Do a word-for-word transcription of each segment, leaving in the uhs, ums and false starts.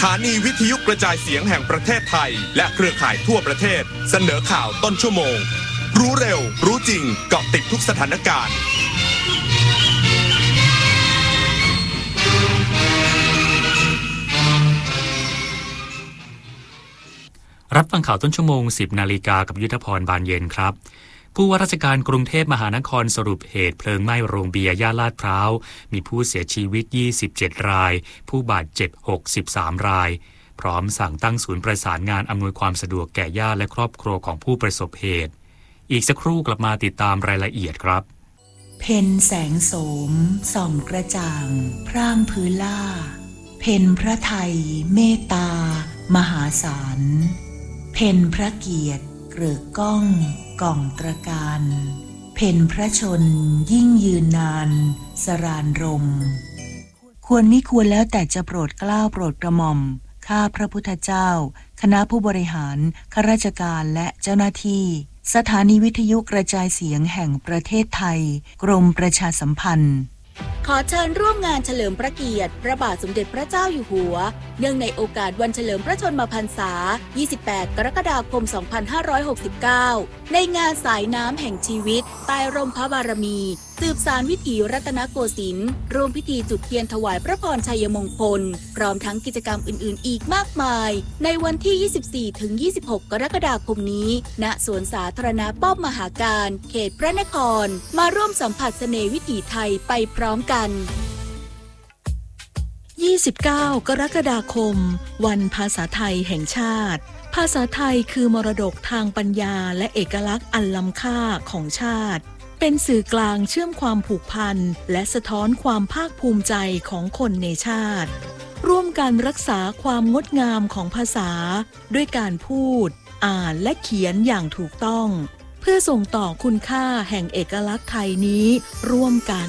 ถานีวิทยุกระจายเสียงแห่งประเทศไทยและเครือข่ายทั่วประเทศเสนอข่าวต้นชั่วโมงรู้เร็วรู้จริงเกาะติดทุกสถานการณ์รับฟังข่าวต้นชั่วโมง สิบนาฬิกากับยุทธพรบานเย็นครับผู้ว่าราชการกรุงเทพมหานครสรุปเหตุเพลิงไหม้โรงเบียร์ย่านลาดพร้าวมีผู้เสียชีวิตยี่สิบเจ็ดรายผู้บาดเจ็บหกสิบสามรายพร้อมสั่งตั้งศูนย์ประสานงานอำนวยความสะดวกแก่ญาติและครอบครัวของผู้ประสบเหตุอีกสักครู่กลับมาติดตามรายละเอียดครับเพ็ญแสงโสมส่องกระจ่างพร่างพื้นล่าเพ็ญพระไทยเมตตามหาศาลเพ็ญพระเกียรติเกริกก้องก่องตระการเพ็ญพระชนยิ่งยืนนานสรานรมควรมิควรแล้วแต่จะโปรดเกล้าโปรดกระหม่อมข้าพระพุทธเจ้าคณะผู้บริหารข้าราชการและเจ้าหน้าที่สถานีวิทยุกระจายเสียงแห่งประเทศไทยกรมประชาสัมพันธ์ขอเชิญร่วมงานเฉลิมพระเกียรติพระบาทสมเด็จพระเจ้าอยู่หัวเนื่องในโอกาสวันเฉลิมพระชนมพรรษายี่สิบแปดกรกฎาคมสองพันห้าร้อยหกสิบเก้าในงานสายน้ำแห่งชีวิตใต้ร่มพระบารมีสืบสานวิถีรัตนโกสินทร์ร่วมพิธีจุดเทียนถวายพระพรชัยมงคลพร้อมทั้งกิจกรรมอื่นๆอีกมากมายในวันที่ ยี่สิบสี่ถึงยี่สิบหก กรกฎาคมนี้ณสวนสาธารณะป้อมมหาการเขตพระนครมาร่วมสัมผัสเสน่ห์วิถีไทยไปพร้อมกันยี่สิบเก้ากรกฎาคมวันภาษาไทยแห่งชาติภาษาไทยคือมรดกทางปัญญาและเอกลักษณ์อันล้ำค่าของชาติเป็นสื่อกลางเชื่อมความผูกพันและสะท้อนความภาคภูมิใจของคนในชาติร่วมกันรักษาความงดงามของภาษาด้วยการพูดอ่านและเขียนอย่างถูกต้องเพื่อส่งต่อคุณค่าแห่งเอกลักษณ์ไทยนี้ร่วมกัน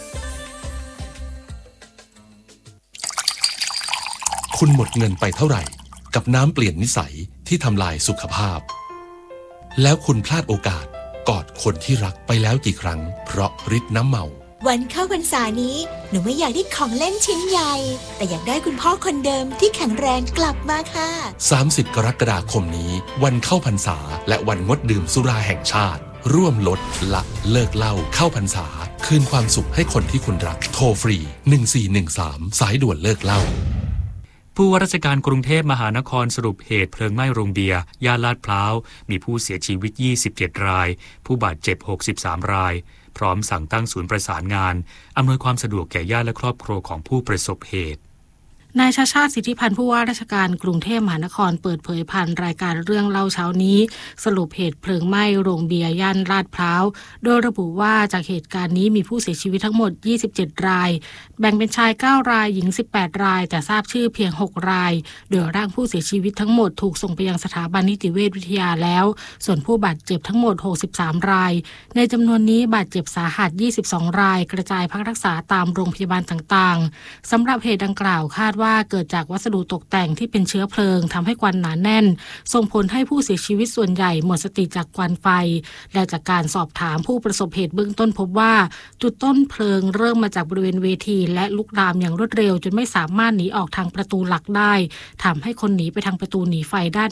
คุณหมดเงินไปเท่าไหร่กับน้ำเปลี่ยนนิสัยที่ทำลายสุขภาพแล้วคุณพลาดโอกาสกอดคนที่รักไปแล้วกี่ครั้งเพราะฤทธิ์น้ำเมาวันเข้าพรรษานี้หนูไม่อยากได้ของเล่นชิ้นใหญ่แต่อยากได้คุณพ่อคนเดิมที่แข็งแรงกลับมาค่ะสามสิบกรกฎาคมนี้วันเข้าพรรษาและวันงดดื่มสุราแห่งชาติร่วมลดละเลิกเหล้าเข้าพรรษาคืนความสุขให้คนที่คุณรักโทรฟรีหนึ่งสี่หนึ่งสามสายด่วนเลิกเหล้าผู้ว่าราชการกรุงเทพมหานครสรุปเหตุเพลิงไหม้โรงเบียร์ย่านลาดพร้าวมีผู้เสียชีวิตยี่สิบเจ็ดรายผู้บาดเจ็บหกสิบสามรายพร้อมสั่งตั้งศูนย์ประสานงานอำนวยความสะดวกแก่ญาติและครอบครัวของผู้ประสบเหตุนายชาชาติสิทธิพันธ์ผู้ว่าราชการกรุงเทพมหานครเปิดเผยผ่านรายการเรื่องเล่าเช้านี้สรุปเหตุเพลิงไหม้โรงเบียร์ย่านลาดพร้าวโดยระบุว่าจากเหตุการณ์นี้มีผู้เสียชีวิตทั้งหมดยี่สิบเจ็ดรายแบ่งเป็นชายเก้ารายหญิงสิบแปดรายแต่ทราบชื่อเพียงหกรายโดยร่างผู้เสียชีวิตทั้งหมดถูกส่งไปยังสถาบันนิติเวชวิทยาแล้วส่วนผู้บาดเจ็บทั้งหมดหกสิบสามรายในจำนวนนี้บาดเจ็บสาหัสยี่สิบสองรายกระจายพักรักษาตามโรงพยาบาลต่างๆสำหรับเหตุดังกล่าวคาดว่าเกิดจากวัสดุตกแต่งที่เป็นเชื้อเพลิงทำให้ควันหนาแน่นส่งผลให้ผู้เสียชีวิตส่วนใหญ่หมดสติจากควันไฟและจากการสอบถามผู้ประสบเหตุเบื้องต้นพบว่าจุดต้นเพลิงเริ่มมาจากบริเวณเวทีและลุกลามอย่างรวดเร็วจนไม่สามารถหนีออกทางประตูหลักได้ทำให้คนหนีไปทางประตูหนีไฟด้าน